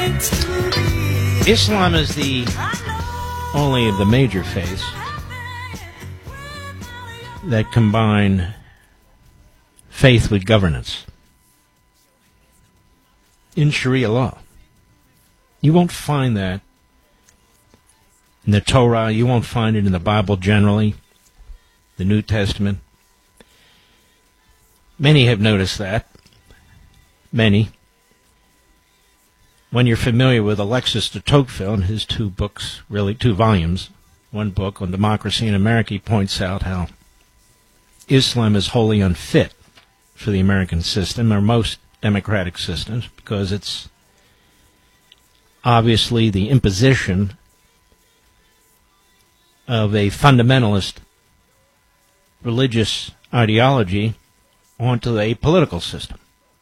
Islam is the only of the major faiths that combine faith with governance in Sharia law. You won't find that in the Torah. You won't find it in the Bible generally, the New Testament. Many have noticed that. Many. When you're familiar with Alexis de Tocqueville and his two books, really 2 volumes, one book on democracy in America, he points out how Islam is wholly unfit for the American system, or most democratic systems, because it's obviously the imposition of a fundamentalist religious ideology onto a political system.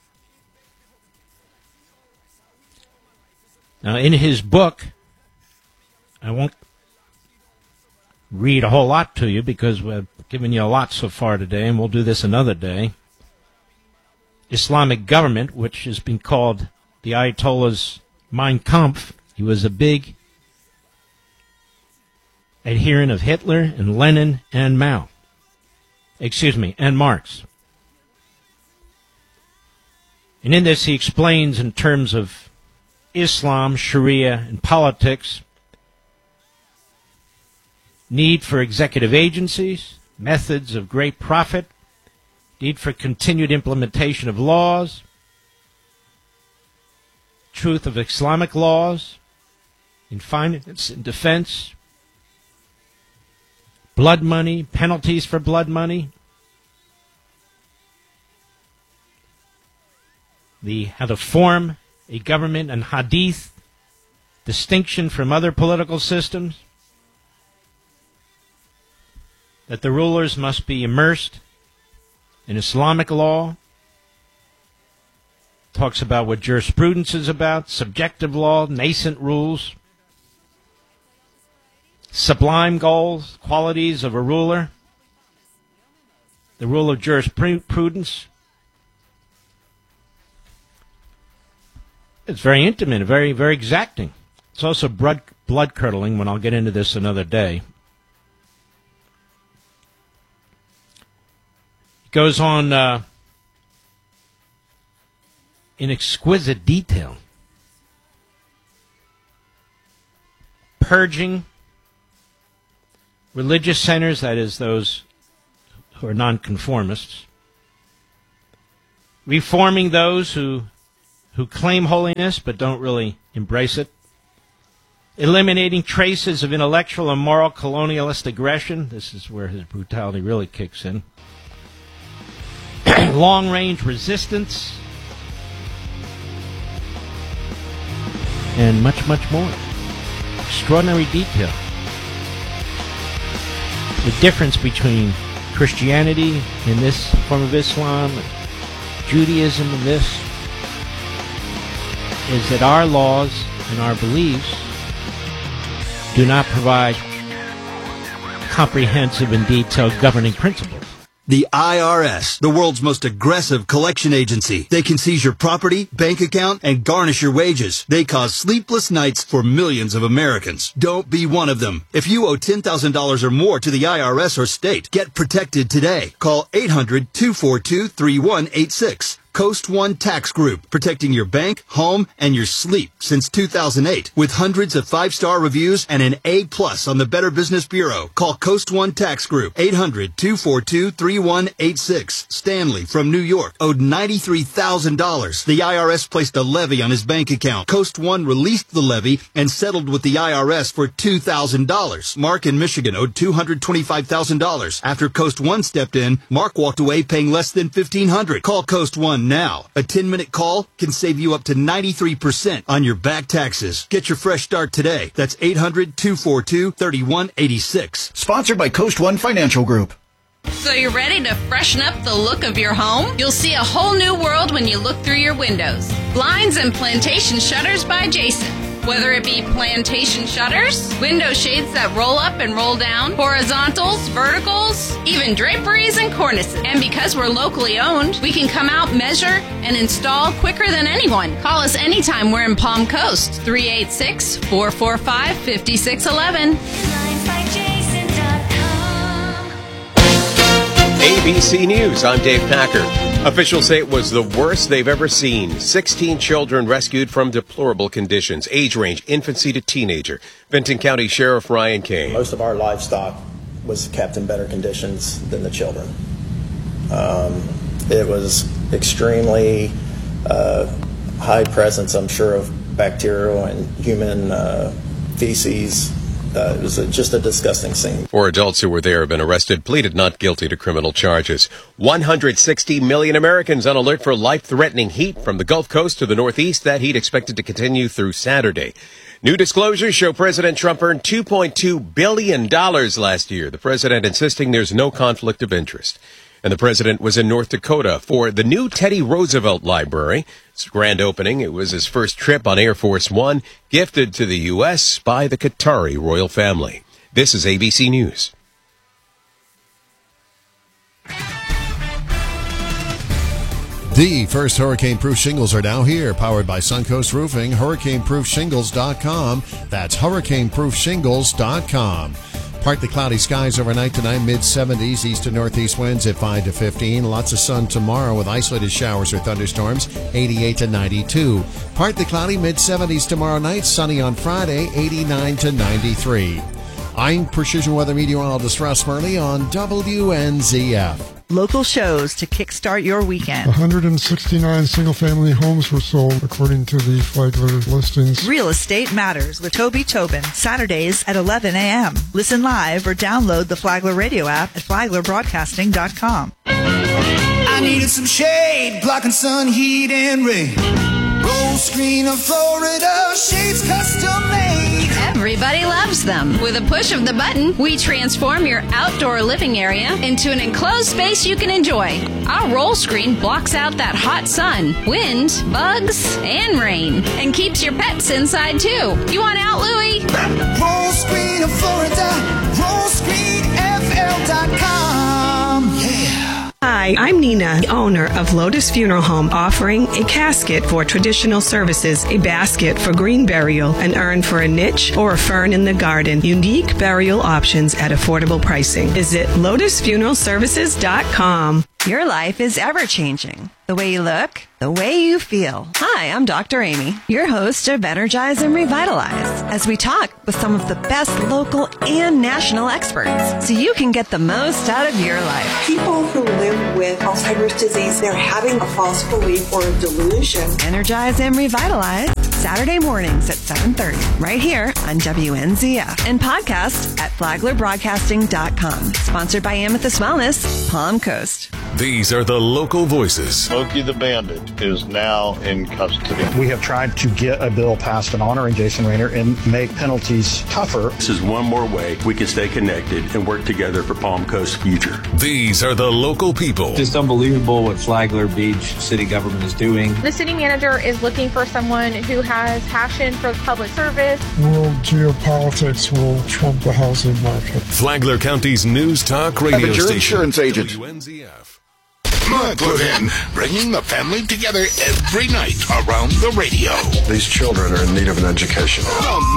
Now, in his book, I won't read a whole lot to you because we've given you a lot so far today, and we'll do this another day. Islamic government, which has been called the Ayatollah's Mein Kampf. He was a big adherent of Hitler and Lenin and and Marx. And in this he explains in terms of Islam, Sharia, and politics, need for executive agencies, methods of great profit, need for continued implementation of laws, truth of Islamic laws, in finance and defense, blood money, penalties for blood money, how to form a government and hadith, distinction from other political systems, that the rulers must be immersed in Islamic law, talks about what jurisprudence is about, subjective law, nascent rules, sublime goals, qualities of a ruler, the rule of jurisprudence. It's very intimate, very, very exacting. It's also blood-curdling, when I'll get into this another day. It goes on in exquisite detail, purging religious centers, that is, those who are nonconformists, reforming those who claim holiness but don't really embrace it, eliminating traces of intellectual and moral colonialist aggression. This is where his brutality really kicks in. Long-range resistance, and much, much more. Extraordinary detail. The difference between Christianity in this form of Islam and Judaism in this is that our laws and our beliefs do not provide comprehensive and detailed governing principles. The IRS, the world's most aggressive collection agency. They can seize your property, bank account, and garnish your wages. They cause sleepless nights for millions of Americans. Don't be one of them. If you owe $10,000 or more to the IRS or state, get protected today. Call 800-242-3186. Coast One Tax Group, protecting your bank, home, and your sleep since 2008. With hundreds of 5-star reviews and an A+ on the Better Business Bureau. Call Coast One Tax Group, 800-242-3186. Stanley from New York owed $93,000. The IRS placed a levy on his bank account. Coast One released the levy and settled with the IRS for $2,000. Mark in Michigan owed $225,000. After Coast One stepped in, Mark walked away paying less than $1,500. Call Coast One now. A 10-minute call can save you up to 93% on your back taxes. Get your fresh start today. That's 800-242-3186. Sponsored by Coast One Financial Group. So you're ready to freshen up the look of your home? You'll see a whole new world when you look through your windows. Blinds and Plantation Shutters by Jason. Whether it be plantation shutters, window shades that roll up and roll down, horizontals, verticals, even draperies and cornices. And because we're locally owned, we can come out, measure, and install quicker than anyone. Call us anytime we're in Palm Coast, 386-445-5611. ABC News, I'm Dave Packer. Officials say it was the worst they've ever seen. 16 children rescued from deplorable conditions, age range infancy to teenager. Benton County Sheriff Ryan Kane. Most of our livestock was kept in better conditions than the children. It was extremely high presence, I'm sure, of bacterial and human feces. It was just a disgusting scene. 4 adults who were there have been arrested, pleaded not guilty to criminal charges. 160 million Americans on alert for life-threatening heat from the Gulf Coast to the Northeast. That heat expected to continue through Saturday. New disclosures show President Trump earned $2.2 billion last year. The president insisting there's no conflict of interest. And the president was in North Dakota for the new Teddy Roosevelt Library. It's grand opening. It was his first trip on Air Force One, gifted to the U.S. by the Qatari royal family. This is ABC News. The first hurricane-proof shingles are now here, powered by Suncoast Roofing. HurricaneProofShingles.com. That's HurricaneProofShingles.com. Partly cloudy skies overnight tonight, mid-70s, east to northeast winds at 5 to 15. Lots of sun tomorrow with isolated showers or thunderstorms, 88 to 92. Partly cloudy, mid-70s tomorrow night, sunny on Friday, 89 to 93. I'm Precision Weather Meteorologist Russ Murley on WNZF. Local shows to kickstart your weekend. 169 single-family homes were sold, according to the Flagler listings. Real Estate Matters with Toby Tobin, Saturdays at 11 a.m. Listen live or download the Flagler radio app at flaglerbroadcasting.com. I needed some shade, blocking sun, heat, and rain. Roll screen of Florida, shades custom made. Everybody loves them. With a push of the button, we transform your outdoor living area into an enclosed space you can enjoy. Our roll screen blocks out that hot sun, wind, bugs, and rain, and keeps your pets inside too. You want out, Louie? Roll screen of Florida, rollscreenfl.com. Yeah. Hi, I'm Nina, the owner of Lotus Funeral Home, offering a casket for traditional services, a basket for green burial, an urn for a niche, or a fern in the garden. Unique burial options at affordable pricing. Visit LotusFuneralServices.com. Your life is ever-changing. The way you look, the way you feel. Hi, I'm Dr. Amy, your host of Energize and Revitalize, as we talk with some of the best local and national experts so you can get the most out of your life. People who live with Alzheimer's disease, they're having a false belief or a delusion. Energize and Revitalize, Saturday mornings at 7:30, right here on WNZF, and podcast at flaglerbroadcasting.com. Sponsored by Amethyst Wellness, Palm Coast. These are the local voices. Smokey the Bandit is now in custody. We have tried to get a bill passed on honoring Jason Raynor and make penalties tougher. This is one more way we can stay connected and work together for Palm Coast's future. These are the local people. Just unbelievable what Flagler Beach city government is doing. The city manager is looking for someone who has passion for public service. World geopolitics will trump the housing market. Flagler County's News Talk radio your station. Insurance agent. WNZF. Mark Levin, bringing the family together every night around the radio. These children are in need of an education.